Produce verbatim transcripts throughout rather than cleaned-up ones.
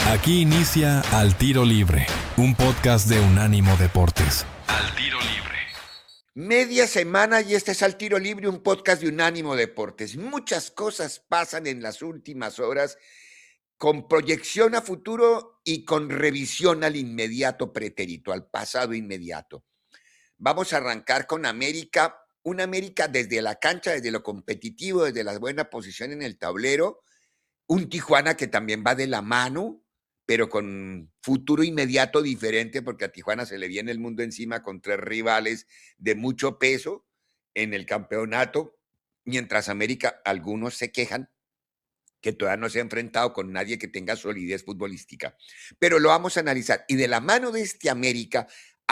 Aquí inicia Al Tiro Libre, un podcast de Unánimo Deportes. Al Tiro Libre. Media semana y este es Al Tiro Libre, un podcast de Unánimo Deportes. Muchas cosas pasan en las últimas horas con proyección a futuro y con revisión al inmediato pretérito, al pasado inmediato. Vamos a arrancar con América, una América desde la cancha, desde lo competitivo, desde la buena posición en el tablero, un Tijuana que también va de la mano, pero con futuro inmediato diferente, porque a Tijuana se le viene el mundo encima con tres rivales de mucho peso en el campeonato, mientras América, algunos se quejan que todavía no se ha enfrentado con nadie que tenga solidez futbolística. Pero lo vamos a analizar. Y de la mano de este América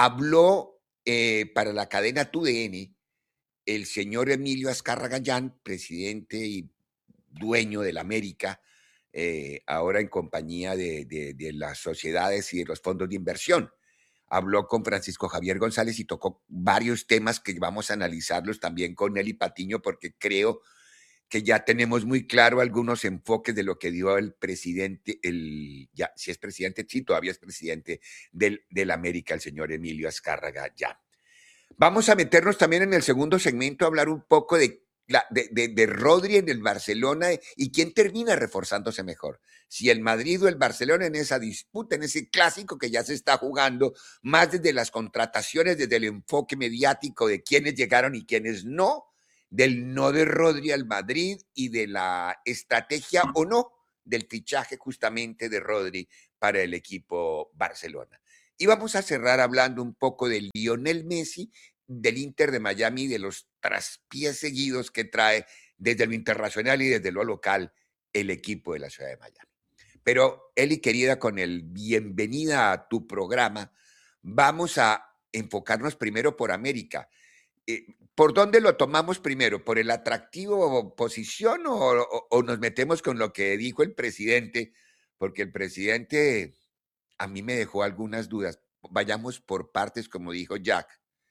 habló eh, para la cadena T U D N el señor Emilio Azcárraga Gallán, presidente y dueño del América, eh, ahora en compañía de, de, de las sociedades y de los fondos de inversión. Habló con Francisco Javier González y tocó varios temas que vamos a analizarlos también con Eli Patiño, porque creo que ya tenemos muy claro algunos enfoques de lo que dio el presidente, el, ya, si es presidente, sí, todavía es presidente del, del América, el señor Emilio Azcárraga Gallán. Vamos a meternos también en el segundo segmento a hablar un poco de La, de, de, de Rodri en el Barcelona y quién termina reforzándose mejor, si el Madrid o el Barcelona en esa disputa, en ese clásico que ya se está jugando, más desde las contrataciones, desde el enfoque mediático de quiénes llegaron y quiénes no, del no de Rodri al Madrid y de la estrategia o no del fichaje justamente de Rodri para el equipo Barcelona. Y vamos a cerrar hablando un poco de Lionel Messi, del Inter de Miami, de los traspiés seguidos que trae desde lo internacional y desde lo local el equipo de la ciudad de Miami. Pero, Eli, querida, con el bienvenida a tu programa, vamos a enfocarnos primero por América. Eh, ¿Por dónde lo tomamos primero? ¿Por el atractivo posición o, o, o nos metemos con lo que dijo el presidente? Porque el presidente a mí me dejó algunas dudas. Vayamos por partes, como dijo Jack.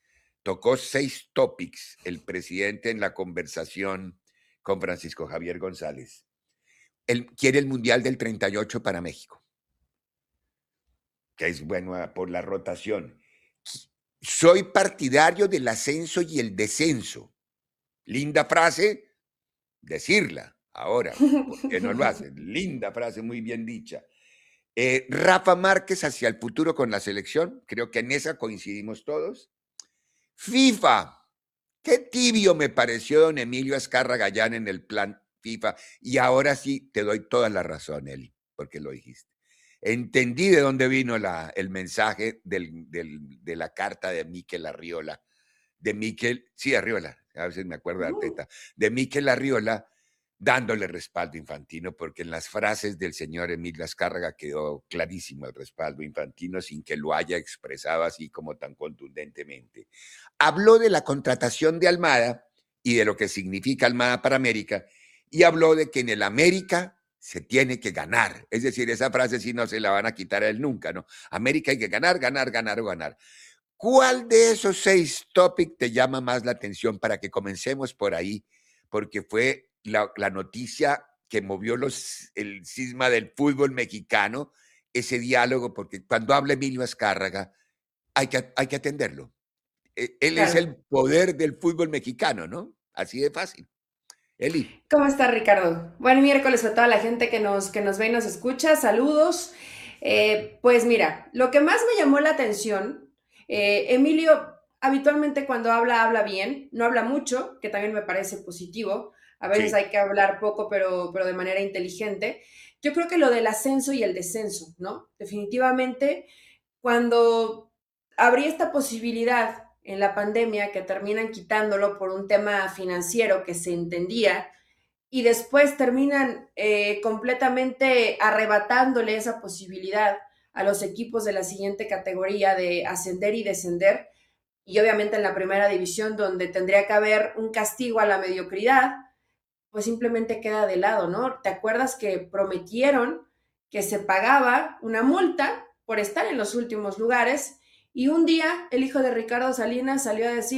Tocó seis topics el presidente en la conversación con Francisco Javier González. Él quiere el Mundial del treinta y ocho para México, que es bueno por la rotación. Soy partidario del ascenso y el descenso. Linda frase, decirla ahora, ¿por qué no lo hacen? Linda frase, muy bien dicha. Eh, Rafa Márquez hacia el futuro con la selección, creo que en esa coincidimos todos. FIFA, qué tibio me pareció don Emilio Azcárraga Gallán en el plan FIFA. Y ahora sí te doy toda la razón, Eli, porque lo dijiste. Entendí de dónde vino la, el mensaje del, del, de la carta de Mikel Arriola. De Mikel, sí, Arriola, a veces me acuerdo de Arteta. De Mikel Arriola dándole respaldo infantino, porque en las frases del señor Emilio Azcárraga quedó clarísimo el respaldo infantino sin que lo haya expresado así como tan contundentemente. Habló de la contratación de Almada y de lo que significa Almada para América, y habló de que en el América se tiene que ganar. Es decir, esa frase sí no se la van a quitar a él nunca, ¿no? América hay que ganar, ganar, ganar o ganar. ¿Cuál de esos seis topics te llama más la atención para que comencemos por ahí? Porque fue la, la noticia que movió los, el cisma del fútbol mexicano, ese diálogo, porque cuando habla Emilio Azcárraga hay que, hay que atenderlo. Él claro. Es el poder del fútbol mexicano, ¿no? Así de fácil. Eli. ¿Cómo está, Ricardo? Buen miércoles a toda la gente que nos, que nos ve y nos escucha. Saludos. Eh, pues mira, lo que más me llamó la atención, eh, Emilio habitualmente cuando habla, habla bien, no habla mucho, que también me parece positivo. A veces sí. Hay que hablar poco, pero, pero de manera inteligente. Yo creo que lo del ascenso y el descenso, ¿no? Definitivamente, cuando habría esta posibilidad en la pandemia que terminan quitándolo por un tema financiero que se entendía y después terminan eh, completamente arrebatándole esa posibilidad a los equipos de la siguiente categoría de ascender y descender, y obviamente en la primera división donde tendría que haber un castigo a la mediocridad, pues simplemente queda de lado, ¿no? ¿Te acuerdas que prometieron que se pagaba una multa por estar en los últimos lugares? Y un día el hijo de Ricardo Salinas salió a decir,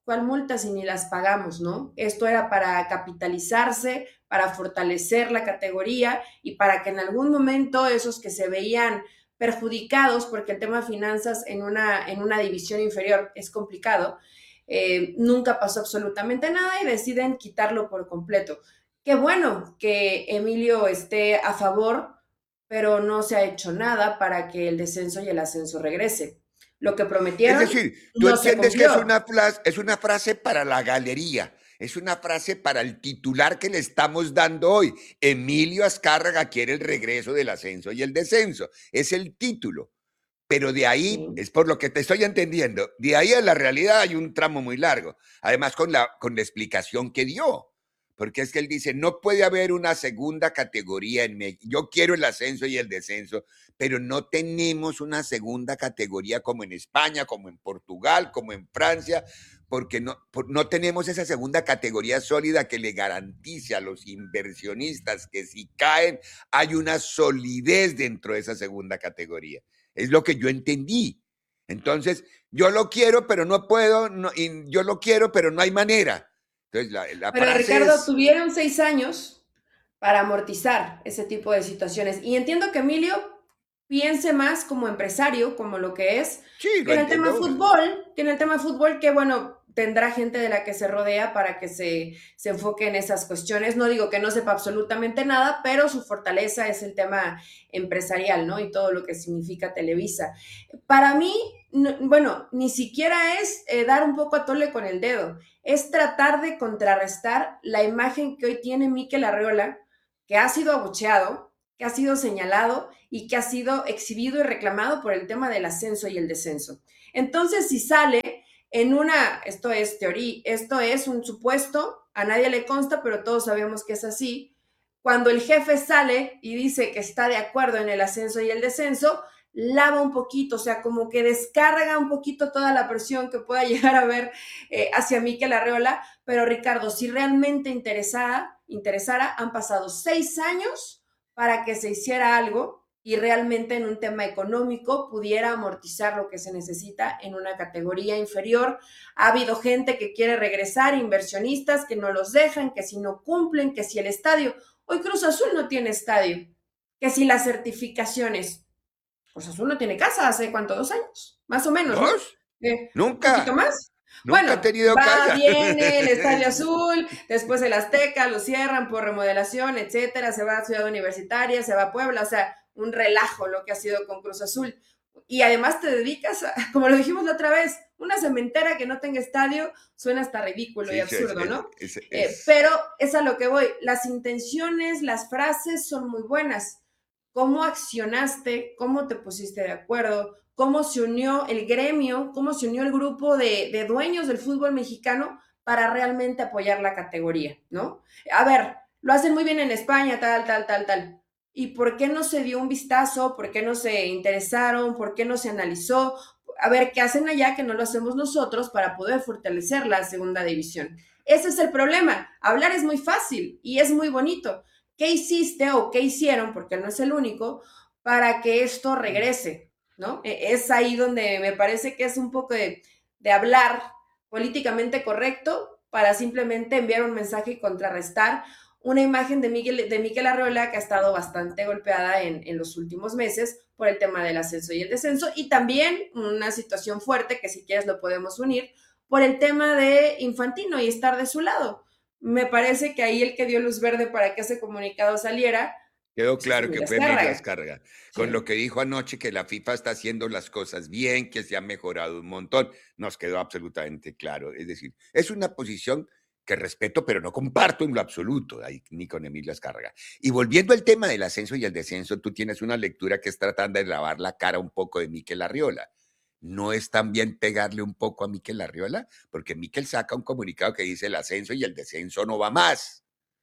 ¿cuál multa si ni las pagamos, no? Esto era para capitalizarse, para fortalecer la categoría y para que en algún momento esos que se veían perjudicados, porque el tema de finanzas en una, en una división inferior es complicado, eh, nunca pasó absolutamente nada y deciden quitarlo por completo. Qué bueno que Emilio esté a favor, pero no se ha hecho nada para que el descenso y el ascenso regrese. Lo que Es prometieron decir, tú no se entiendes que es cumplió. una, flas- es una frase para la galería, es una frase para el titular que le estamos dando hoy. Emilio Azcárraga quiere el regreso del ascenso y el descenso. Es el título. Pero de ahí, Sí. es por lo que te estoy entendiendo, de ahí a la realidad hay un tramo muy largo. Además, con la, con la explicación que dio. Porque es que él dice, no puede haber una segunda categoría en México. Yo quiero el ascenso y el descenso, pero no tenemos una segunda categoría como en España, como en Portugal, como en Francia, porque no, por, no tenemos esa segunda categoría sólida que le garantice a los inversionistas que si caen hay una solidez dentro de esa segunda categoría. Es lo que yo entendí. Entonces, yo lo quiero, pero no puedo, no, y yo lo quiero, pero no hay manera. Entonces, la, la Pero frase Ricardo, es, tuvieron seis años para amortizar ese tipo de situaciones. Y entiendo que Emilio piense más como empresario, como lo que es, sí, que lo en el tema de entiendo. fútbol, que en el tema de fútbol, que bueno, tendrá gente de la que se rodea para que se, se enfoque en esas cuestiones. No digo que no sepa absolutamente nada, pero su fortaleza es el tema empresarial, ¿no? Y todo lo que significa Televisa. Para mí, no, bueno, ni siquiera es eh, dar un poco a tole con el dedo, es tratar de contrarrestar la imagen que hoy tiene Mikel Arriola, que ha sido abucheado, que ha sido señalado y que ha sido exhibido y reclamado por el tema del ascenso y el descenso. Entonces, si sale en una, esto es teoría, esto es un supuesto, a nadie le consta, pero todos sabemos que es así, cuando el jefe sale y dice que está de acuerdo en el ascenso y el descenso, lava un poquito, o sea, como que descarga un poquito toda la presión que pueda llegar a ver eh, hacia Mikel Arriola, pero Ricardo, si realmente interesara, interesara, han pasado seis años para que se hiciera algo y realmente en un tema económico pudiera amortizar lo que se necesita en una categoría inferior. Ha habido gente que quiere regresar, inversionistas que no los dejan, que si no cumplen, que si el estadio, hoy Cruz Azul no tiene estadio, que si las certificaciones, Cruz Azul no tiene casa hace cuánto, dos años, más o menos, ¿no? ¿Dos? Eh, un poquito Nunca, más. nunca ha Bueno, tenido va, casa. viene el Estadio Azul, después el Azteca, lo cierran por remodelación, etcétera, se va a Ciudad Universitaria, se va a Puebla, o sea, un relajo lo que ha sido con Cruz Azul. Y además te dedicas, a, como lo dijimos la otra vez, una cementera que no tenga estadio suena hasta ridículo y Sí, sí, es, absurdo, ¿no? es, es, Eh, es, pero es a lo que voy. Las intenciones, las frases son muy buenas. ¿Cómo accionaste? ¿Cómo te pusiste de acuerdo? ¿Cómo se unió el gremio? ¿Cómo se unió el grupo de, de dueños del fútbol mexicano para realmente apoyar la categoría, ¿no? A ver, lo hacen muy bien en España, tal, tal, tal, tal. ¿Y por qué no se dio un vistazo? ¿Por qué no se interesaron? ¿Por qué no se analizó? A ver, ¿qué hacen allá que no lo hacemos nosotros para poder fortalecer la segunda división? Ese es el problema. Hablar es muy fácil y es muy bonito. ¿Qué hiciste o qué hicieron? Porque no es el único, para que esto regrese, ¿no? Es ahí donde me parece que es un poco de, de hablar políticamente correcto para simplemente enviar un mensaje y contrarrestar una imagen de Miguel, de Mikel Arriola que ha estado bastante golpeada en, en los últimos meses por el tema del ascenso y el descenso, y también una situación fuerte que si quieres lo podemos unir por el tema de Infantino y estar de su lado. Me parece que ahí el que dio luz verde para que ese comunicado saliera, quedó pues es claro que Emilio fue Emilio Azcárraga. Azcárraga, con lo Sí. que dijo anoche que la FIFA está haciendo las cosas bien, que se ha mejorado un montón, nos quedó absolutamente claro. Es decir, es una posición que respeto, pero no comparto en lo absoluto, ahí, ni con Emilio Azcárraga. Y volviendo al tema del ascenso y el descenso, tú tienes una lectura que es tratando de lavar la cara un poco de Mikel Arriola. ¿No es también pegarle un poco a Mikel Arriola? Porque Mikel saca un comunicado que dice el ascenso y el descenso no va más.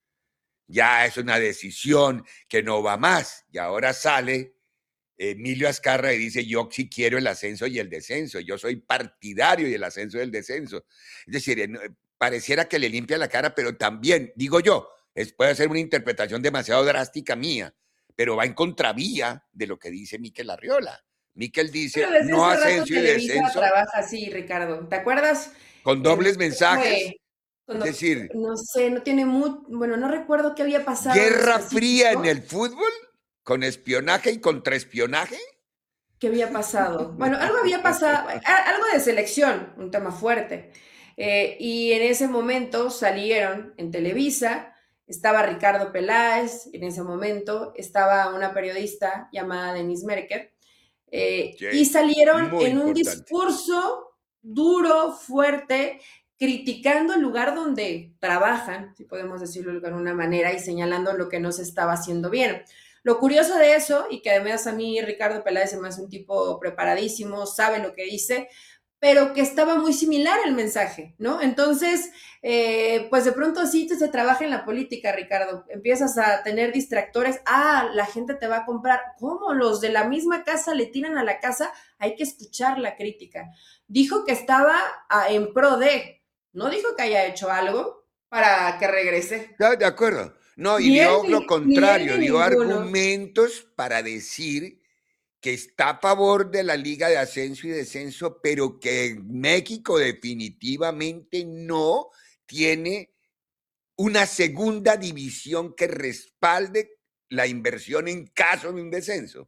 Ya es una decisión que no va más. Y ahora sale Emilio Azcárraga y dice, yo sí quiero el ascenso y el descenso. Yo soy partidario del ascenso y el descenso. Es decir, pareciera que le limpia la cara, pero también, digo yo, es, puede ser una interpretación demasiado drástica mía, pero va en contravía de lo que dice Mikel Arriola. Miquel Pero dice, desde no hace rato ascenso y Televisa descenso, trabaja así, Ricardo. ¿Te acuerdas? con En- dobles ¿qué fue? mensajes. Es Cuando, decir, no sé, no tiene mucho, bueno, no recuerdo qué había pasado en guerra fría en específico. el fútbol, con espionaje y contraespionaje. ¿Qué había pasado? Bueno, algo había pasado, a- algo de selección, un tema fuerte. Eh, y en ese momento salieron en Televisa, estaba Ricardo Peláez, en ese momento estaba una periodista llamada Denise Merker, eh, y Sí, salieron muy en un importante. discurso duro, fuerte, criticando el lugar donde trabajan, si podemos decirlo de alguna manera, y señalando lo que no se estaba haciendo bien. Lo curioso de eso, y que además a mí Ricardo Peláez se me hace un tipo preparadísimo, sabe lo que dice, pero que estaba muy similar el mensaje, ¿no? Entonces, eh, pues de pronto sí te se trabaja en la política, Ricardo. Empiezas a tener distractores. Ah, la gente te va a comprar. ¿Cómo? Los de la misma casa le tiran a la casa. Hay que escuchar la crítica. Dijo que estaba ah, en pro de, no dijo que haya hecho algo para que regrese. ¿Estás de acuerdo? No, y Ni él dio lo ni, ni él contrario, ni dio ninguno. argumentos para decir que está a favor de la Liga de Ascenso y Descenso, pero que México definitivamente no tiene una segunda división que respalde la inversión en caso de un descenso.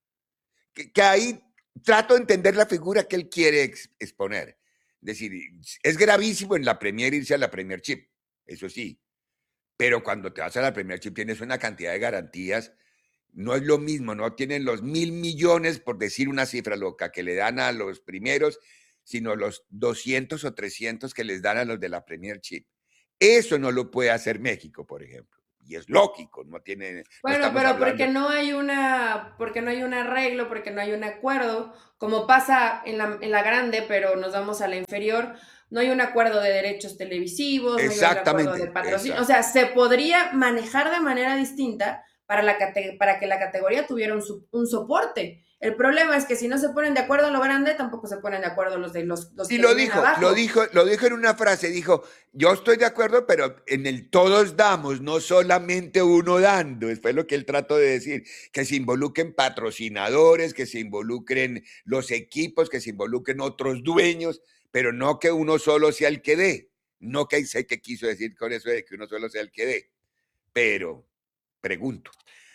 Que, que ahí trato de entender la figura que él quiere ex, exponer. Es decir, es gravísimo en la Premier irse a la Premier Chip, eso sí, pero cuando te vas a la Premier Chip tienes una cantidad de garantías. No es lo mismo, no tienen los mil millones, por decir una cifra loca, que le dan a los primeros, sino los doscientos o trescientos que les dan a los de la Premier Chip. Eso no lo puede hacer México, por ejemplo. Y es lógico, no, tiene, no Bueno, estamos pero porque hablando. no hay una, porque no hay un arreglo, porque no hay un acuerdo, como pasa en la, en la grande, pero nos vamos a la inferior, no hay un acuerdo de derechos televisivos, no hay un acuerdo de Exactamente, patrocinio, o exacto. sea, se podría manejar de manera distinta para, la, para que la categoría tuviera un, un soporte. El problema es que si no se ponen de acuerdo en lo grande, tampoco se ponen de acuerdo los, de, los, los Y que lo vienen dijo, lo abajo. dijo, lo dijo en una frase, dijo, yo estoy de acuerdo, pero en el todos damos, no solamente uno dando. Eso fue lo que él trató de decir, que se involucren patrocinadores, que se involucren los equipos, que se involucren otros dueños, pero no que uno solo sea el que dé. No que sé qué quiso decir con eso de que uno solo sea el que dé, pero pregunto.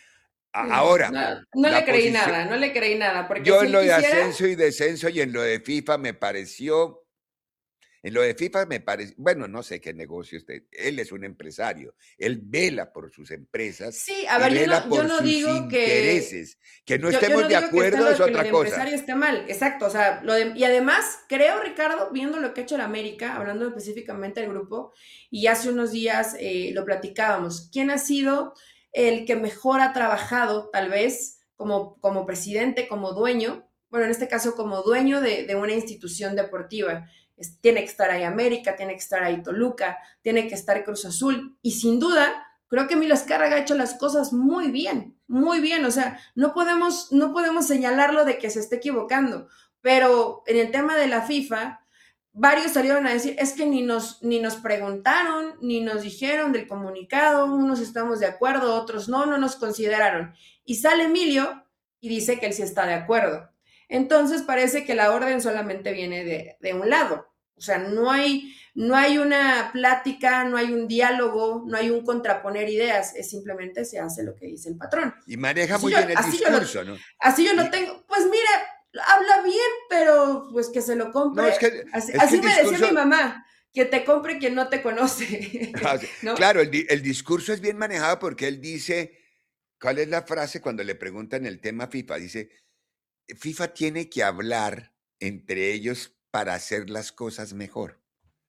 Ahora, No, no le la creí posición, nada, no le creí nada, porque yo si en él lo de quisiera, ascenso y descenso y en lo de FIFA me pareció. En lo de FIFA me parece, bueno, no sé qué negocio esté. Él es un empresario. Él vela por sus empresas sí, a y ver, yo vela no, yo por no sus digo que, intereses. Que no yo, yo estemos no de digo que esté acuerdo es lo, que lo de otra cosa. empresario esté mal, exacto, o sea, lo de, y además creo, Ricardo, viendo lo que ha hecho la América, hablando específicamente del grupo, y hace unos días eh, lo platicábamos, ¿quién ha sido el que mejor ha trabajado, tal vez, como, como presidente, como dueño, bueno, en este caso como dueño de, de una institución deportiva? Es, tiene que estar ahí América, tiene que estar ahí Toluca, tiene que estar Cruz Azul, y sin duda creo que Emilio Azcárraga ha hecho las cosas muy bien, muy bien, o sea, no podemos, no podemos señalarlo de que se esté equivocando, pero en el tema de la FIFA, varios salieron a decir, es que ni nos, ni nos preguntaron, ni nos dijeron del comunicado, unos estamos de acuerdo, otros no, no nos consideraron. Y sale Emilio y dice que él sí está de acuerdo. Entonces parece que la orden solamente viene de, de un lado. O sea, no hay, no hay una plática, no hay un diálogo, no hay un contraponer ideas, es simplemente se hace lo que dice el patrón. Y maneja Así muy yo, bien el así yo lo, discurso, ¿no? así yo lo Y, tengo. Pues mira, habla bien, pero pues que se lo no, es compre. que, Así, es que así el me decía mi discurso, mamá, que te compre quien no te conoce, ¿no? claro, el, el discurso es bien manejado porque él dice, ¿cuál es la frase cuando le preguntan el tema FIFA? Dice, FIFA tiene que hablar entre ellos para hacer las cosas mejor.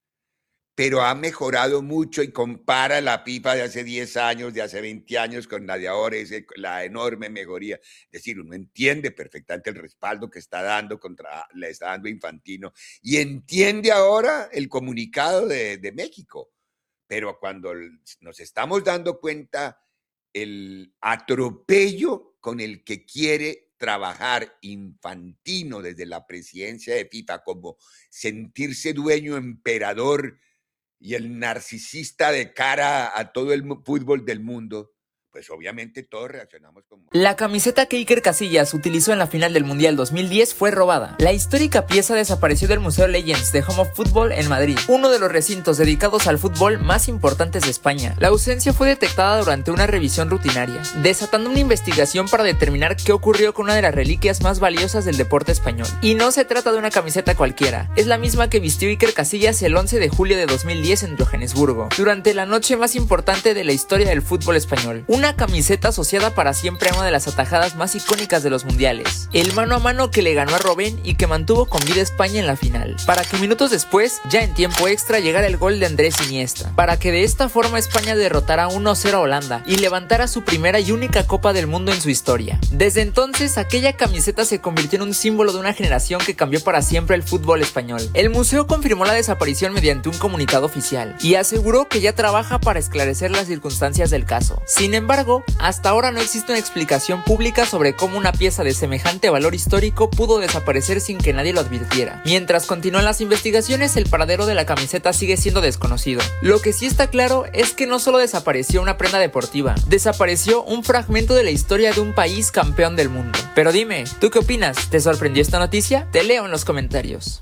Pero ha mejorado mucho y compara la FIFA de hace diez años, de hace veinte años con la de ahora, es la enorme mejoría. Es decir, uno entiende perfectamente el respaldo que está dando contra, le está dando Infantino y entiende ahora el comunicado de, de México. Pero cuando nos estamos dando cuenta el atropello con el que quiere trabajar Infantino desde la presidencia de FIFA, como sentirse dueño, emperador y el narcisista de cara a todo el fútbol del mundo, pues obviamente todos reaccionamos como... La camiseta que Iker Casillas utilizó en la final del Mundial dos mil diez fue robada. La histórica pieza desapareció del Museo Legends de Home of Football en Madrid, uno de los recintos dedicados al fútbol más importantes de España. La ausencia fue detectada durante una revisión rutinaria, desatando una investigación para determinar qué ocurrió con una de las reliquias más valiosas del deporte español. Y no se trata de una camiseta cualquiera, es la misma que vistió Iker Casillas el once de julio de dos mil diez en Johannesburgo, durante la noche más importante de la historia del fútbol español. Una camiseta asociada para siempre a una de las atajadas más icónicas de los mundiales, el mano a mano que le ganó a Robben y que mantuvo con vida a España en la final, para que minutos después, ya en tiempo extra, llegara el gol de Andrés Iniesta, para que de esta forma España derrotara uno cero a Holanda y levantara su primera y única Copa del Mundo en su historia. Desde entonces, aquella camiseta se convirtió en un símbolo de una generación que cambió para siempre el fútbol español. El museo confirmó la desaparición mediante un comunicado oficial y aseguró que ya trabaja para esclarecer las circunstancias del caso. Sin embargo, hasta ahora no existe una explicación pública sobre cómo una pieza de semejante valor histórico pudo desaparecer sin que nadie lo advirtiera. Mientras continúan las investigaciones, el paradero de la camiseta sigue siendo desconocido. Lo que sí está claro es que no solo desapareció una prenda deportiva, desapareció un fragmento de la historia de un país campeón del mundo. Pero dime, ¿tú qué opinas? ¿Te sorprendió esta noticia? Te leo en los comentarios.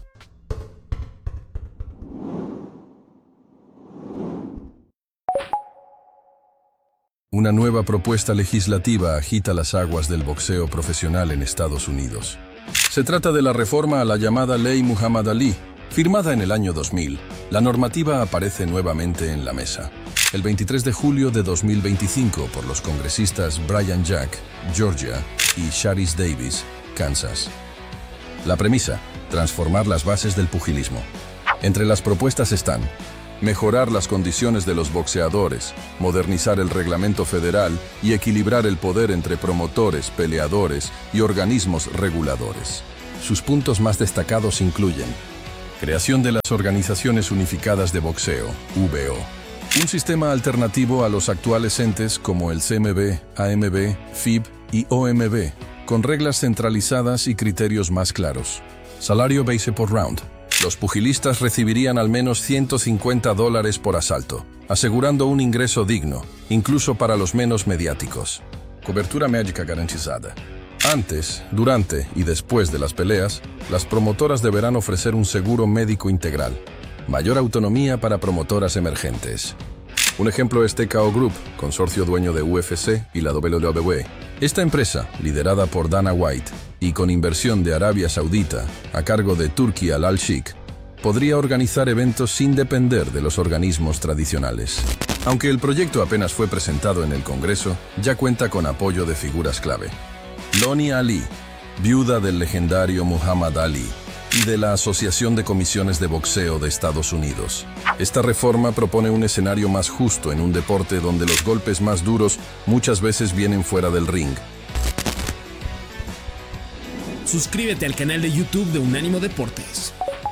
Una nueva propuesta legislativa agita las aguas del boxeo profesional en Estados Unidos. Se trata de la reforma a la llamada Ley Muhammad Ali, firmada en el año dos mil. La normativa aparece nuevamente en la mesa. El veintitrés de julio de dos mil veinticinco por los congresistas Brian Jack, Georgia, y Sharice Davis, Kansas. La premisa: transformar las bases del pugilismo. Entre las propuestas están mejorar las condiciones de los boxeadores, modernizar el reglamento federal y equilibrar el poder entre promotores, peleadores y organismos reguladores. Sus puntos más destacados incluyen creación de las Organizaciones Unificadas de Boxeo, V O, un sistema alternativo a los actuales entes como el C M B, A M B, F I B y O M B, con reglas centralizadas y criterios más claros. Salario base por round. Los pugilistas recibirían al menos ciento cincuenta dólares por asalto, asegurando un ingreso digno, incluso para los menos mediáticos. Cobertura médica garantizada. Antes, durante y después de las peleas, las promotoras deberán ofrecer un seguro médico integral. Mayor autonomía para promotoras emergentes. Un ejemplo es T K O Group, consorcio dueño de U F C y la W W E. Esta empresa, liderada por Dana White y con inversión de Arabia Saudita a cargo de Turki Al-Sheikh, podría organizar eventos sin depender de los organismos tradicionales. Aunque el proyecto apenas fue presentado en el Congreso, ya cuenta con apoyo de figuras clave. Lonnie Ali, viuda del legendario Muhammad Ali, y de la Asociación de Comisiones de Boxeo de Estados Unidos. Esta reforma propone un escenario más justo en un deporte donde los golpes más duros muchas veces vienen fuera del ring. Suscríbete al canal de YouTube de Unánimo Deportes.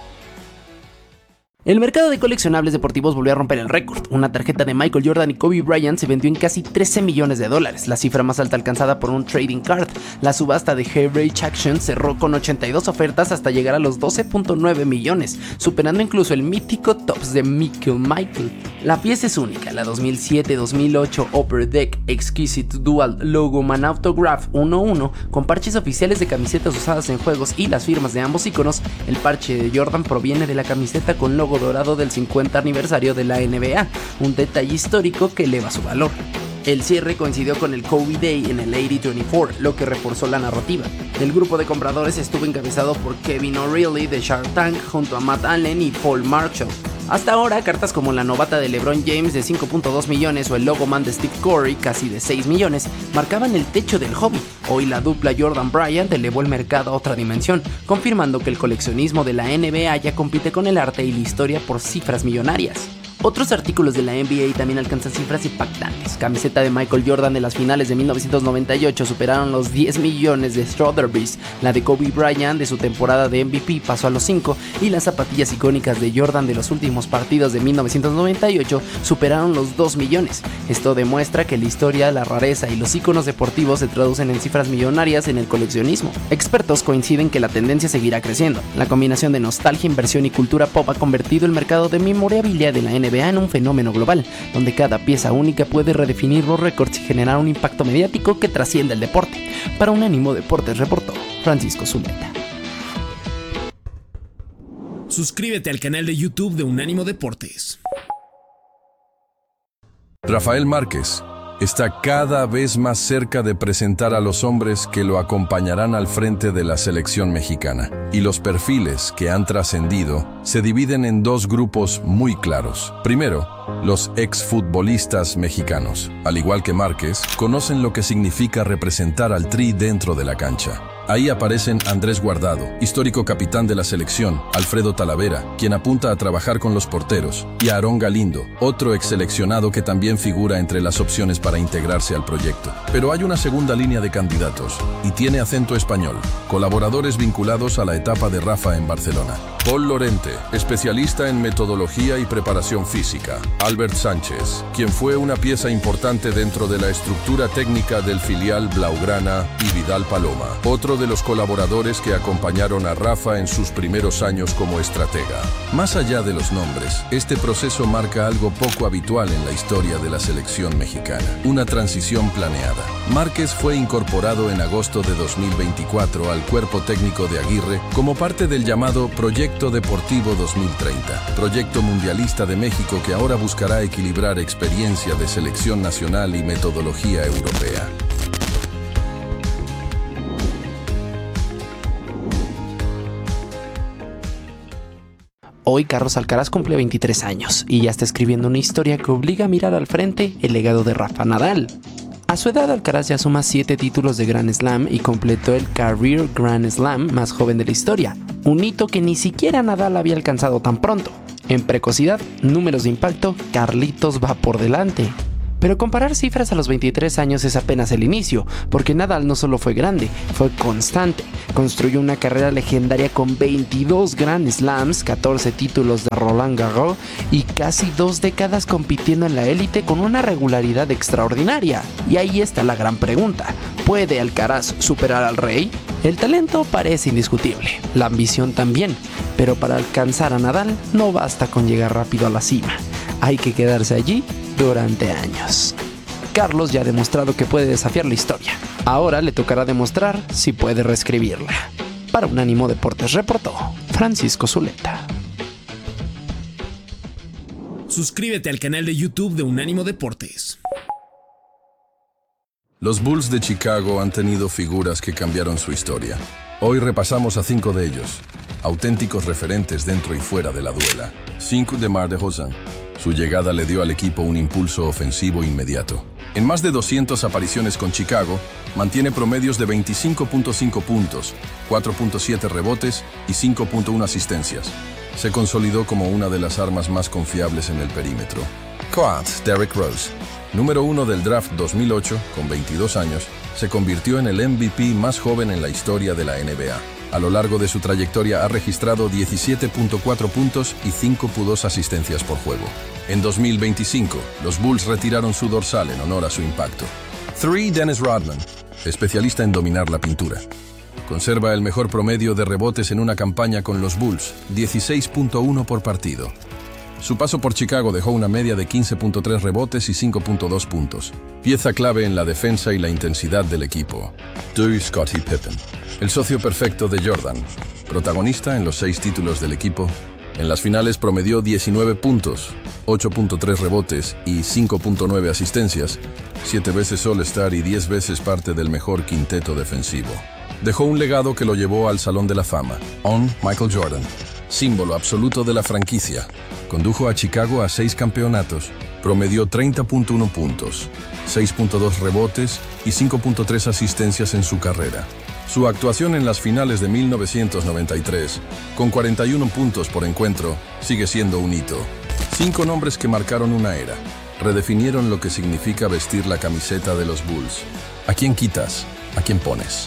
El mercado de coleccionables deportivos volvió a romper el récord. Una tarjeta de Michael Jordan y Kobe Bryant se vendió en casi trece millones de dólares, la cifra más alta alcanzada por un trading card. La subasta de Average Action cerró con ochenta y dos ofertas hasta llegar a los doce punto nueve millones, superando incluso el mítico Topps de Michael Michael. La pieza es única, la dos mil siete dos mil ocho Upper Deck Exquisite Dual Logo Man Autograph uno uno, con parches oficiales de camisetas usadas en juegos y las firmas de ambos iconos. El parche de Jordan proviene de la camiseta con logo dorado del cincuenta aniversario de la N B A, un detalle histórico que eleva su valor. El cierre coincidió con el Kobe Day en el ochenta veinticuatro, lo que reforzó la narrativa. El grupo de compradores estuvo encabezado por Kevin O'Reilly de Shark Tank junto a Matt Allen y Paul Marshall. Hasta ahora, cartas como la novata de LeBron James de cinco punto dos millones o el Logo Man de Steve Curry, casi de seis millones, marcaban el techo del hobby. Hoy la dupla Jordan Bryant elevó el mercado a otra dimensión, confirmando que el coleccionismo de la N B A ya compite con el arte y la historia por cifras millonarias. Otros artículos de la N B A también alcanzan cifras impactantes. Camiseta de Michael Jordan de las finales de mil novecientos noventa y ocho superaron los diez millones de Strawberries. La de Kobe Bryant de su temporada de M V P pasó a los cinco y las zapatillas icónicas de Jordan de los últimos partidos de mil novecientos noventa y ocho superaron los dos millones. Esto demuestra que la historia, la rareza y los iconos deportivos se traducen en cifras millonarias en el coleccionismo. Expertos coinciden que la tendencia seguirá creciendo. La combinación de nostalgia, inversión y cultura pop ha convertido el mercado de memorabilia de la N B A B A en un fenómeno global, donde cada pieza única puede redefinir los récords y generar un impacto mediático que trasciende el deporte. Para Unánimo Deportes reportó Francisco Zuleta. Suscríbete al canal de YouTube de Unánimo Deportes. Rafael Márquez está cada vez más cerca de presentar a los hombres que lo acompañarán al frente de la selección mexicana. Y los perfiles que han trascendido se dividen en dos grupos muy claros. Primero, los exfutbolistas mexicanos, al igual que Márquez, conocen lo que significa representar al Tri dentro de la cancha. Ahí aparecen Andrés Guardado, histórico capitán de la selección, Alfredo Talavera, quien apunta a trabajar con los porteros, y Aarón Galindo, otro exseleccionado que también figura entre las opciones para integrarse al proyecto. Pero hay una segunda línea de candidatos, y tiene acento español, colaboradores vinculados a la etapa de Rafa en Barcelona. Paul Lorente, especialista en metodología y preparación física. Albert Sánchez, quien fue una pieza importante dentro de la estructura técnica del filial Blaugrana, y Vidal Paloma, otro de los colaboradores que acompañaron a Rafa en sus primeros años como estratega. Más allá de los nombres, este proceso marca algo poco habitual en la historia de la selección mexicana, una transición planeada. Márquez fue incorporado en agosto de dos mil veinticuatro al cuerpo técnico de Aguirre como parte del llamado Proyecto Deportivo dos mil treinta, proyecto mundialista de México que ahora buscará equilibrar experiencia de selección nacional y metodología europea. Hoy Carlos Alcaraz cumple veintitrés años y ya está escribiendo una historia que obliga a mirar al frente el legado de Rafa Nadal. A su edad, Alcaraz ya suma siete títulos de Grand Slam y completó el Career Grand Slam más joven de la historia, un hito que ni siquiera Nadal había alcanzado tan pronto. En precocidad, números de impacto, Carlitos va por delante. Pero comparar cifras a los veintitrés años es apenas el inicio, porque Nadal no solo fue grande, fue constante. Construyó una carrera legendaria con veintidós Grand Slams, catorce títulos de Roland Garros y casi dos décadas compitiendo en la élite con una regularidad extraordinaria. Y ahí está la gran pregunta: ¿puede Alcaraz superar al Rey? El talento parece indiscutible, la ambición también, pero para alcanzar a Nadal no basta con llegar rápido a la cima. Hay que quedarse allí durante años. Carlos ya ha demostrado que puede desafiar la historia. Ahora le tocará demostrar si puede reescribirla. Para Unánimo Deportes reportó Francisco Zuleta. Suscríbete al canal de YouTube de Unánimo Deportes. Los Bulls de Chicago han tenido figuras que cambiaron su historia. Hoy repasamos a cinco de ellos, auténticos referentes dentro y fuera de la duela. cinco de Mar de Rosan. Su llegada le dio al equipo un impulso ofensivo inmediato. En más de doscientas apariciones con Chicago, mantiene promedios de veinticinco punto cinco puntos, cuatro punto siete rebotes y cinco punto uno asistencias. Se consolidó como una de las armas más confiables en el perímetro. Coat, Derrick Rose, número uno del draft dos mil ocho, con veintidós años, se convirtió en el M V P más joven en la historia de la N B A. A lo largo de su trayectoria ha registrado diecisiete punto cuatro puntos y cinco punto dos asistencias por juego. En dos mil veinticinco, los Bulls retiraron su dorsal en honor a su impacto. tres Dennis Rodman, especialista en dominar la pintura. Conserva el mejor promedio de rebotes en una campaña con los Bulls, dieciséis punto uno por partido. Su paso por Chicago dejó una media de quince punto tres rebotes y cinco punto dos puntos. Pieza clave en la defensa y la intensidad del equipo. dos Scottie Pippen, el socio perfecto de Jordan, protagonista en los seis títulos del equipo. En las finales promedió diecinueve puntos, ocho punto tres rebotes y cinco punto nueve asistencias, siete veces All-Star y diez veces parte del mejor quinteto defensivo. Dejó un legado que lo llevó al Salón de la Fama. On Michael Jordan, símbolo absoluto de la franquicia. Condujo a Chicago a seis campeonatos, promedió treinta punto uno puntos, seis punto dos rebotes y cinco punto tres asistencias en su carrera. Su actuación en las finales de mil novecientos noventa y tres, con cuarenta y uno puntos por encuentro, sigue siendo un hito. Cinco nombres que marcaron una era, redefinieron lo que significa vestir la camiseta de los Bulls. ¿A quién quitas? ¿A quién pones?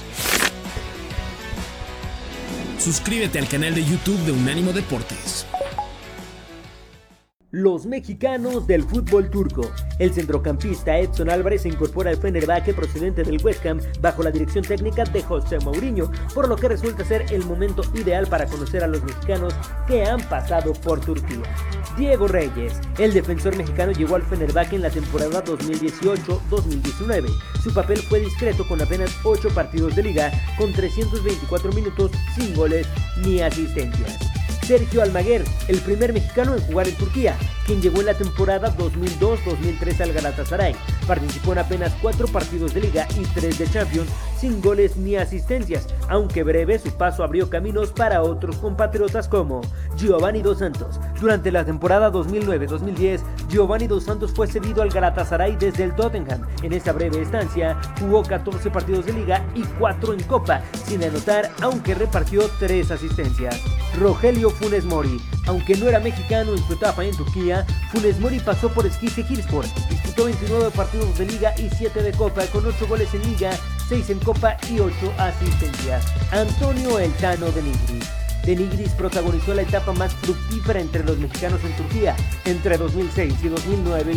Suscríbete al canal de YouTube de Unánimo Deportes. los mexicanos del fútbol turco. El centrocampista Edson Álvarez se incorpora al Fenerbahce procedente del West Ham bajo la dirección técnica de José Mourinho, por lo que resulta ser el momento ideal para conocer a los mexicanos que han pasado por Turquía. Diego Reyes, el defensor mexicano, llegó al Fenerbahce en la temporada dos mil dieciocho dos mil diecinueve. Su papel fue discreto con apenas ocho partidos de liga, con trescientos veinticuatro minutos sin goles ni asistencias. Sergio Almaguer, el primer mexicano en jugar en Turquía, quien llegó en la temporada dos mil dos dos mil tres al Galatasaray. Participó en apenas cuatro partidos de liga y tres de Champions, sin goles ni asistencias, aunque breve su paso abrió caminos para otros compatriotas como Giovanni Dos Santos. Durante la temporada dos mil nueve dos mil diez, Giovanni Dos Santos fue cedido al Galatasaray desde el Tottenham. En esta breve estancia, jugó catorce partidos de liga y cuatro en Copa, sin anotar, aunque repartió tres asistencias. Rogelio Funes Mori, aunque no era mexicano en su etapa en Turquía, Funes Mori pasó por Eskişehirspor, disputó veintinueve partidos de liga y siete de Copa, con ocho goles en liga, seis en Copa y ocho asistencias. Antonio El Tano de Nigris. De Nigris protagonizó la etapa más fructífera entre los mexicanos en Turquía. Entre dos mil seis y dos mil nueve